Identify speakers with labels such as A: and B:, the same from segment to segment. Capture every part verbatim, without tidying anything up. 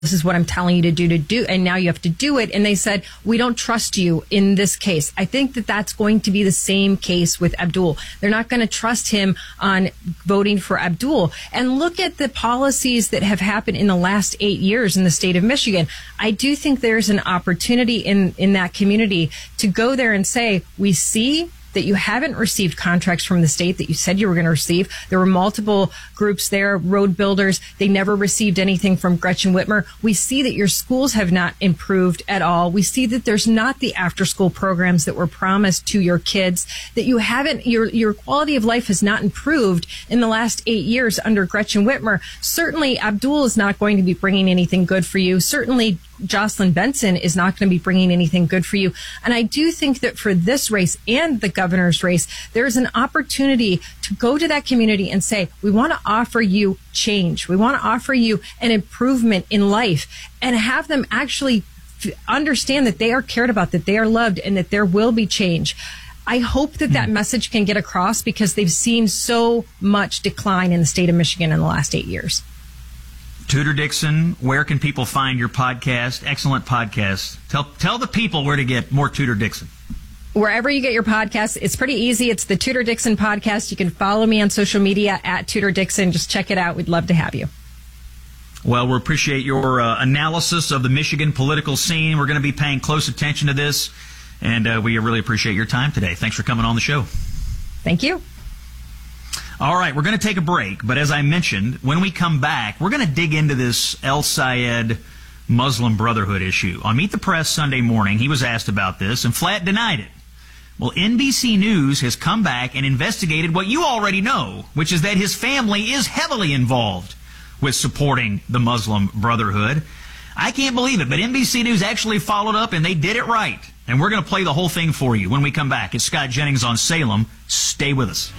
A: this is what I'm telling you to do to do, and now you have to do it. And they said, we don't trust you in this case. I think that that's going to be the same case with Abdul. They're not going to trust him on voting for Abdul. And look at the policies that have happened in the last eight years in the state of Michigan. I do think there's an opportunity in, in that community to go there and say, we see that you haven't received contracts from the state that you said you were going to receive. There were multiple groups there, road builders. They never received anything from Gretchen Whitmer. We see that your schools have not improved at all. We see that there's not the after-school programs that were promised to your kids, that you haven't, your, your quality of life has not improved in the last eight years under Gretchen Whitmer. Certainly, Abdul is not going to be bringing anything good for you. Certainly, Jocelyn Benson is not going to be bringing anything good for you. And I do think that for this race and the governor's race, there's an opportunity to go to that community and say, we want to offer you change. We want to offer you an improvement in life, and have them actually understand that they are cared about, that they are loved, and that there will be change. I hope that that message can get across, because they've seen so much decline in the state of Michigan in the last eight years.
B: Tudor Dixon, where can people find your podcast? Excellent podcast. Tell tell the people where to get more Tudor Dixon.
A: Wherever you get your podcasts, it's pretty easy. It's the Tudor Dixon podcast. You can follow me on social media at Tudor Dixon. Just check it out. We'd love to have you.
B: Well, we appreciate your uh, analysis of the Michigan political scene. We're going to be paying close attention to this, and uh, we really appreciate your time today. Thanks for coming on the show.
A: Thank you.
B: All right, we're going to take a break, but as I mentioned, when we come back, we're going to dig into this El Sayed Muslim Brotherhood issue. On Meet the Press Sunday morning, he was asked about this and flat denied it. Well, N B C News has come back and investigated what you already know, which is that his family is heavily involved with supporting the Muslim Brotherhood. I can't believe it, but N B C News actually followed up, and they did it right. And we're going to play the whole thing for you when we come back. It's Scott Jennings on Salem. Stay with us.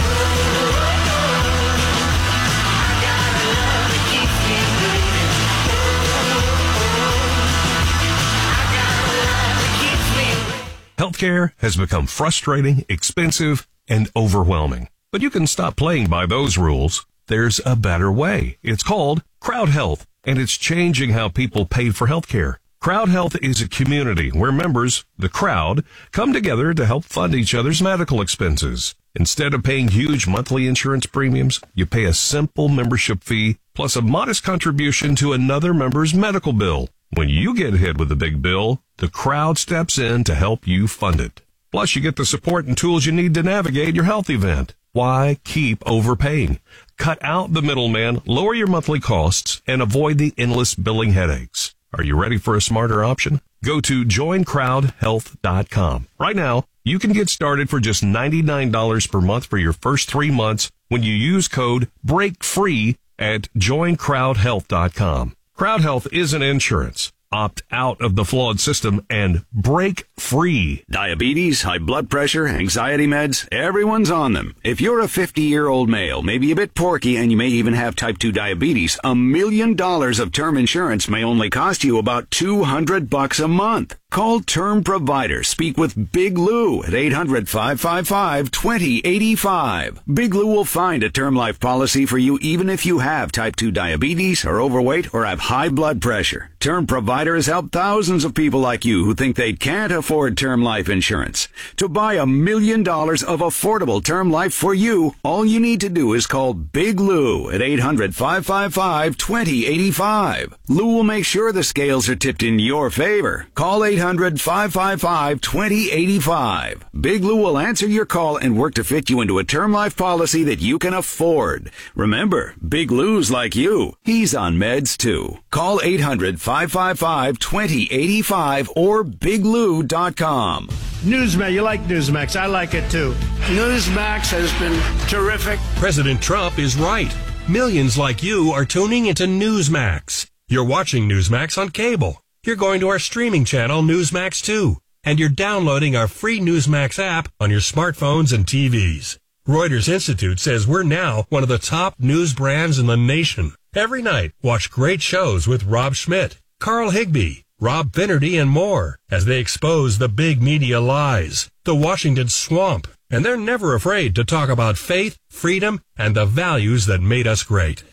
C: Healthcare has become frustrating, expensive, and overwhelming. But you can stop playing by those rules. There's a better way. It's called Crowd Health, and it's changing how people pay for healthcare. Crowd Health is a community where members, the crowd, come together to help fund each other's medical expenses. Instead of paying huge monthly insurance premiums, you pay a simple membership fee plus a modest contribution to another member's medical bill. When you get hit with a big bill, the crowd steps in to help you fund it. Plus, you get the support and tools you need to navigate your health event. Why keep overpaying? Cut out the middleman, lower your monthly costs, and avoid the endless billing headaches. Are you ready for a smarter option? Go to join crowd health dot com. Right now, you can get started for just ninety-nine dollars per month for your first three months when you use code BREAKFREE at join crowd health dot com. Crowd Health isn't insurance. Opt out of the flawed system and break free.
D: Diabetes, high blood pressure, anxiety meds, everyone's on them. If you're a fifty-year-old male, maybe a bit porky, and you may even have type two diabetes, a million dollars of term insurance may only cost you about two hundred bucks a month. Call Term Provider. Speak with Big Lou at eight hundred, five five five, two zero eight five. Big Lou will find a term life policy for you even if you have type two diabetes, are overweight, or have high blood pressure. Term Provider has helped thousands of people like you who think they can't afford term life insurance. To buy a million dollars of affordable term life for you, all you need to do is call Big Lou at eight hundred, five five five, two zero eight five. Lou will make sure the scales are tipped in your favor. Call eight hundred, five five five, two zero eight five. Big Lou will answer your call and work to fit you into a term life policy that you can afford. Remember, Big Lou's like you. He's on meds too. Call eight hundred, five five five, two zero eight five or big lou dot com.
E: Newsmax, you like Newsmax. I like it too. Newsmax has been terrific.
F: President Trump is right. Millions like you are tuning into Newsmax. You're watching Newsmax on cable. You're going to our streaming channel, Newsmax two. And you're downloading our free Newsmax app on your smartphones and T Vs. Reuters Institute says we're now one of the top news brands in the nation. Every night, watch great shows with Rob Schmidt, Carl Higbee, Rob Finnerty, and more as they expose the big media lies, the Washington swamp, and they're never afraid to talk about faith, freedom, and the values that made us great.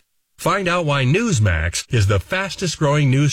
F: Find out why Newsmax is the fastest growing news